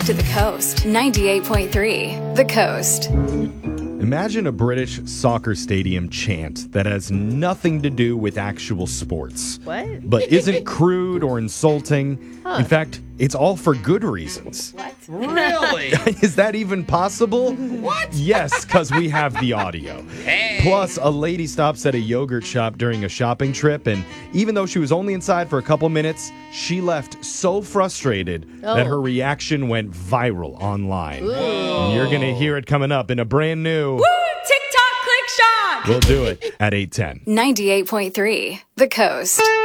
to the coast. 98.3 The Coast. Imagine a British soccer stadium chant that has nothing to do with actual sports. What? But isn't crude or insulting. In fact, it's all for good reasons. What? Really? Is that even possible? What? Yes, because we have the audio. Hey. Plus, a lady stops at a yogurt shop during a shopping trip, and even though she was only inside for a couple minutes, she left so frustrated that her reaction went viral online. You're going to hear it coming up in a brand new... Woo! TikTok click shot! We'll do it at 8:10. 98.3 The Coast.